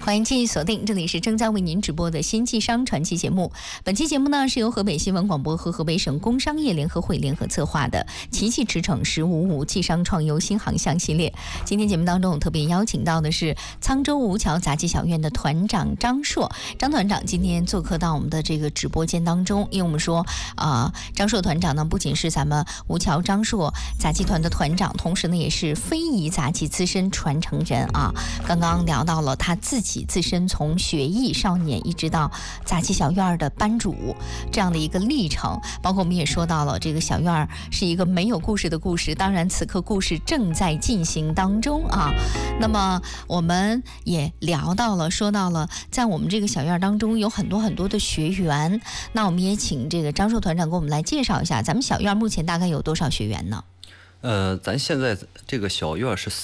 欢迎继续锁定，这里是正在为您直播的新纪商传奇节目。本期节目呢是由河北新闻广播和河北省工商业联合会联合策划的“奇迹驰骋1055纪商创优新航向”系列。今天节目当中，我特别邀请到的是沧州吴桥杂技小院的团长张硕。张团长今天做客到我们的这个直播间当中，因为我们说张硕团长呢不仅是咱们吴桥张硕杂技团的团长，同时呢也是非遗杂技资深传承人啊。刚刚聊到了他自身从学艺少年一直到杂技小院的班主这样的一个历程，包括我们也说到了这个小院是一个没有故事的故事，当然此刻故事正在进行当中啊。那么我们也说到了在我们这个小院当中有很多的学员，那我们也请这个张硕团长给我们来介绍一下咱们小院目前大概有多少学员呢？ 咱现在这个小院是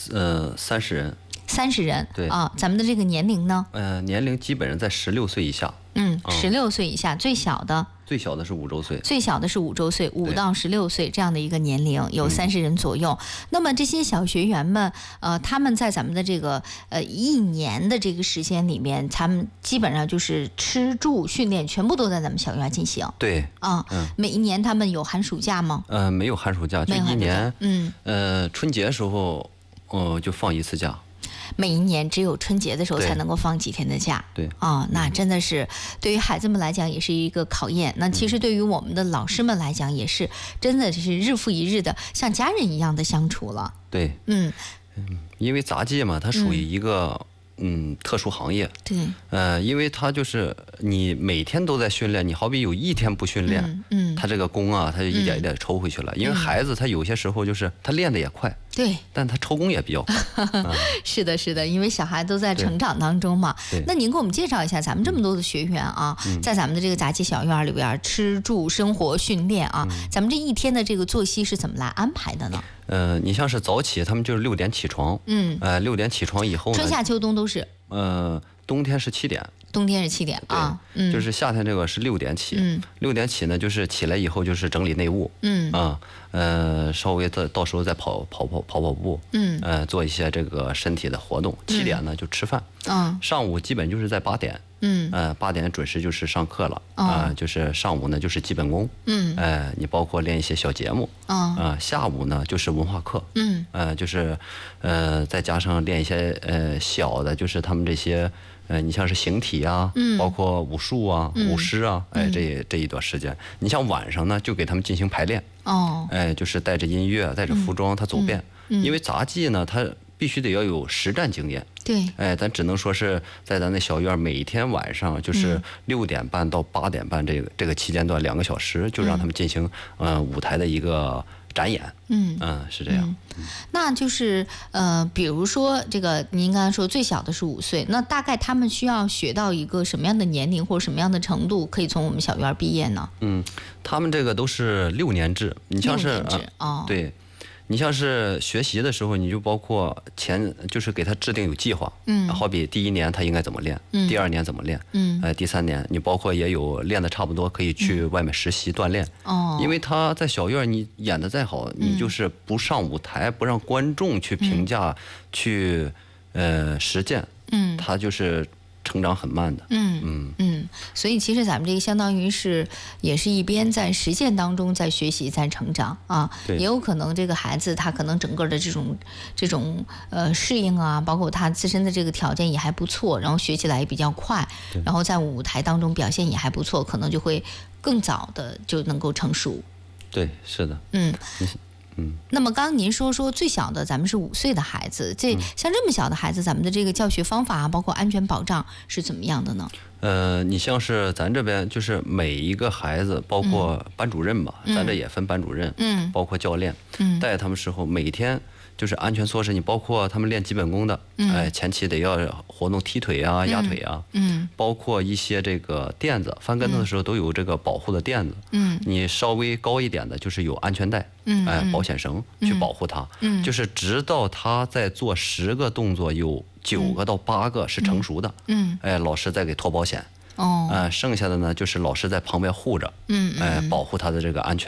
30人。 30人， 对啊，咱们的这个年龄呢？ 年龄基本上在16岁以下。 16岁以下，最小的是5周岁， 最小的是5周岁，5到16岁这样的一个年龄，有30人左右。那么这些小学员们，他们在咱们的这个1年的这个时间里面，他们基本上就是吃住训练全部都在咱们小院进行。 对啊，每一年他们有寒暑假吗？ 没有寒暑假，就一年。春节时候，就放1次假。 每一年只有春节的时候才能够放几天的假。 对啊，那真的是对于孩子们来讲也是一个考验。那其实对于我们的老师们来讲，也是真的是日复一日的像家人一样的相处了。 对，因为杂技嘛，它属于一个特殊行业。 对， 因为它就是你每天都在训练，你好比有一天不训练，他这个功啊，他就一点一点抽回去了。因为孩子他有些时候就是他练得也快。 对， 但他抽功也比较快。 是的，因为小孩都在成长当中嘛。那您给我们介绍一下咱们这么多的学员啊，在咱们的这个杂技小院里边吃住生活训练啊，咱们这一天的这个作息是怎么来安排的呢？ 你像是早起，他们就是6点起床。6点起床以后呢， 春夏秋冬都是。 冬天是7点。 冬天是7点啊， 就是夏天这个是6点起，6点起呢，就是起来以后就是整理内务，稍微到时候再跑步，做一些这个身体的活动。7点呢就吃饭，上午基本就是在8点，8点准时就是上课了，就是上午呢就是基本功，你包括练一些小节目，下午呢就是文化课，就是再加上练一些小的，就是他们这些。你像是形体啊，包括武术啊、舞狮啊，这一段时间，你像晚上呢，就给他们进行排练，就是带着音乐、带着服装，他走遍。因为杂技呢，它必须得要有实战经验。 对， 咱只能说是在咱那小院，每天晚上就是6点半到8点半这个期间段2个小时，就让他们进行舞台的一个展演。是这样。 那就是比如说这个您刚才说最小的是5岁，那大概他们需要学到一个什么样的年龄或者什么样的程度，可以从我们小院毕业呢？ 他们这个都是6年制，你像是对。你像是学习的时候，你就包括就是给他制定有计划，好比第1年他应该怎么练，第2年怎么练，第3年你包括也有练的差不多，可以去外面实习锻炼。因为他在小院你演的再好，你就是不上舞台，不让观众去评价，去实践，他就是成长很慢的。 所以其实咱们这个相当于是也是一边在实践当中在学习在成长啊，也有可能这个孩子他可能整个的这种适应啊，包括他自身的这个条件也还不错，然后学起来也比较快，然后在舞台当中表现也还不错，可能就会更早的就能够成熟。 对，是的。 那么刚刚您说最小的咱们是5岁的孩子，像这么小的孩子，咱们的这个教学方法包括安全保障是怎么样的呢？ 你像是咱这边就是每一个孩子，包括班主任吧，咱这也分班主任，包括教练，带他们时候每天就是安全措施，你包括他们练基本功的，前期得要活动踢腿啊、压腿啊，包括一些这个垫子，翻跟头的时候都有这个保护的垫子，你稍微高一点的就是有安全带，保险绳去保护他，就是直到他在做10个动作有9个到8个是成熟的，老师再给脱保险，剩下的呢就是老师在旁边护着，保护他的这个安全。